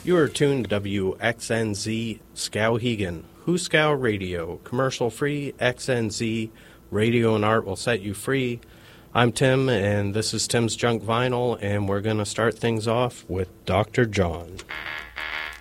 You are tuned to WXNZ Skowhegan, Huskow Radio, commercial-free XNZ, radio and art will set you free. I'm Tim, and this is Tim's Junk Vinyl, and we're going to start things off with Dr. John.